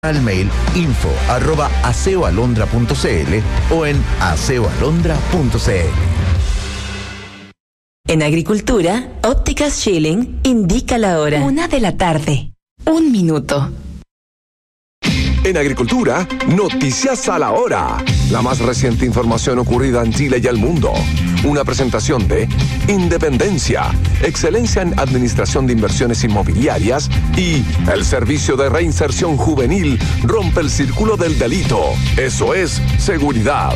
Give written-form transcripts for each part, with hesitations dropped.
al mail info@aseoalondra.cl o en aseoalondra.cl. En Agricultura, Ópticas Schilling indica la hora. 1:00 p.m. 1 minuto. En Agricultura, noticias a la hora. La más reciente información ocurrida en Chile y el mundo. Una presentación de Independencia, excelencia en administración de inversiones inmobiliarias y el servicio de reinserción juvenil rompe el círculo del delito. Eso es seguridad.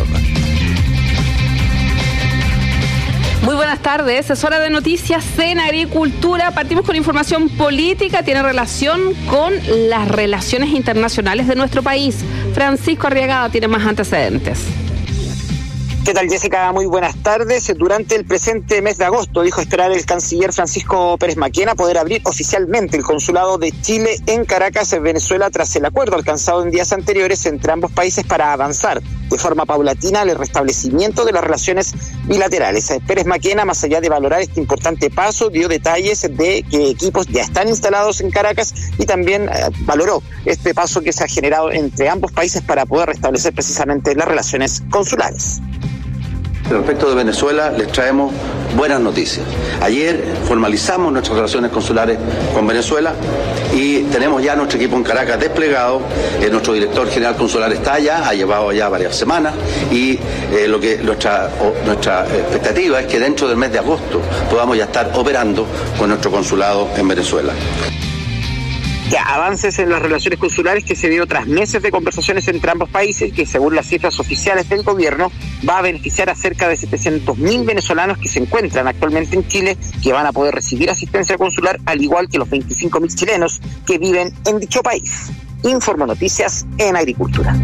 Muy buenas tardes, es hora de noticias en Agricultura. Partimos con información política, tiene relación con las relaciones internacionales de nuestro país. Francisco Arriagada tiene más antecedentes. ¿Qué tal, Jessica? Muy buenas tardes. Durante el presente mes de agosto dijo esperar el canciller Francisco Pérez Maquena poder abrir oficialmente el consulado de Chile en Caracas, en Venezuela, tras el acuerdo alcanzado en días anteriores entre ambos países para avanzar de forma paulatina al restablecimiento de las relaciones bilaterales. Pérez Maquena, más allá de valorar este importante paso, dio detalles de que equipos ya están instalados en Caracas y también valoró este paso que se ha generado entre ambos países para poder restablecer precisamente las relaciones consulares. Respecto de Venezuela, les traemos buenas noticias. Ayer formalizamos nuestras relaciones consulares con Venezuela y tenemos ya nuestro equipo en Caracas desplegado. Nuestro director general consular está allá, ha llevado ya varias semanas y nuestra expectativa es que dentro del mes de agosto podamos ya estar operando con nuestro consulado en Venezuela. Avances en las relaciones consulares que se dio tras meses de conversaciones entre ambos países, que según las cifras oficiales del gobierno va a beneficiar a cerca de 700.000 venezolanos que se encuentran actualmente en Chile, que van a poder recibir asistencia consular, al igual que los 25.000 chilenos que viven en dicho país. Informo Noticias en Agricultura.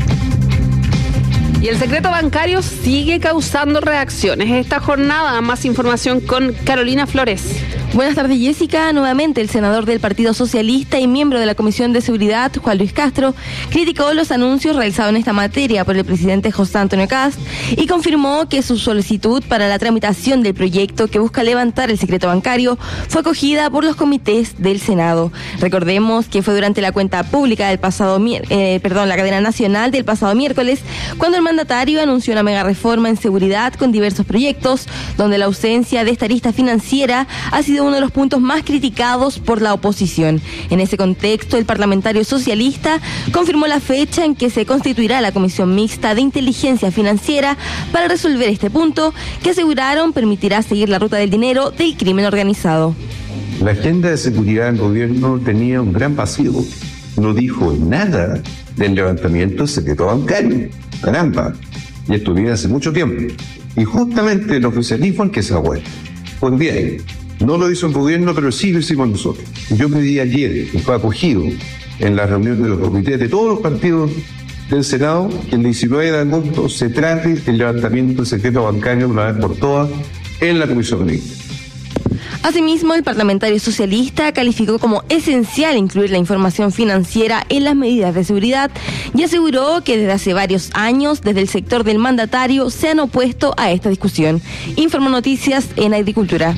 Y el secreto bancario sigue causando reacciones. Esta jornada, más información con Carolina Flores. Buenas tardes, Jessica. Nuevamente, el senador del Partido Socialista y miembro de la Comisión de Seguridad, Juan Luis Castro, criticó los anuncios realizados en esta materia por el presidente José Antonio Kast y confirmó que su solicitud para la tramitación del proyecto que busca levantar el secreto bancario fue acogida por los comités del Senado. Recordemos que fue durante la cuenta pública del pasado la cadena nacional del pasado miércoles, cuando el mandatario anunció una mega reforma en seguridad con diversos proyectos, donde la ausencia de esta arista financiera ha sido uno de los puntos más criticados por la oposición. En ese contexto, el parlamentario socialista confirmó la fecha en que se constituirá la Comisión Mixta de Inteligencia Financiera para resolver este punto, que aseguraron permitirá seguir la ruta del dinero del crimen organizado. La agenda de seguridad del gobierno tenía un gran vacío. No dijo nada del levantamiento del secreto bancario. Caramba, y esto viene hace mucho tiempo. Y justamente el oficialismo el que se ha vuelto. Pues bien, no lo hizo el gobierno, pero sí lo hicimos nosotros. Yo pedí ayer, y fue acogido en la reunión de los comités de todos los partidos del Senado, que el 19 de agosto se trate el levantamiento del secreto bancario una vez por todas en la Comisión Mixta. Asimismo, el parlamentario socialista calificó como esencial incluir la información financiera en las medidas de seguridad y aseguró que desde hace varios años, desde el sector del mandatario, se han opuesto a esta discusión. Informo Noticias en Agricultura.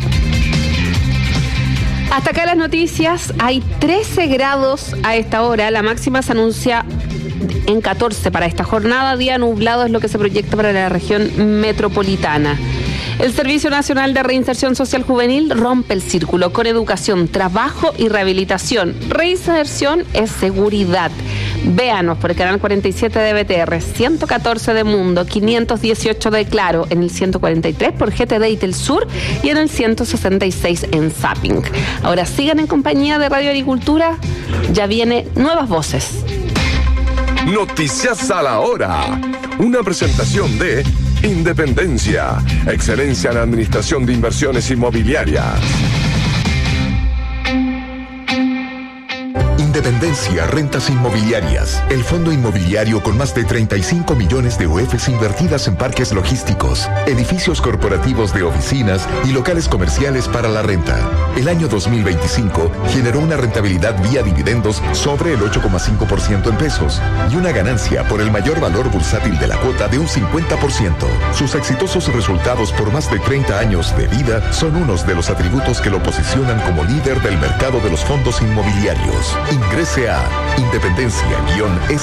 Hasta acá las noticias. Hay 13 grados a esta hora. La máxima se anuncia en 14 para esta jornada. Día nublado es lo que se proyecta para la región metropolitana. El Servicio Nacional de Reinserción Social Juvenil rompe el círculo con educación, trabajo y rehabilitación. Reinserción es seguridad. Véanos por el canal 47 de BTR, 114 de Mundo, 518 de Claro, en el 143 por GTD y Telsur y en el 166 en Zapping. Ahora sigan en compañía de Radio Agricultura, ya viene Nuevas Voces. Noticias a la hora. Una presentación de Independencia, excelencia en administración de inversiones inmobiliarias. Independencia Rentas Inmobiliarias, el fondo inmobiliario con más de 35 millones de UFs invertidas en parques logísticos, edificios corporativos de oficinas y locales comerciales para la renta. El año 2025 generó una rentabilidad vía dividendos sobre el 8,5% en pesos y una ganancia por el mayor valor bursátil de la cuota de un 50%. Sus exitosos resultados por más de 30 años de vida son unos de los atributos que lo posicionan como líder del mercado de los fondos inmobiliarios. Ingrese a independencia-es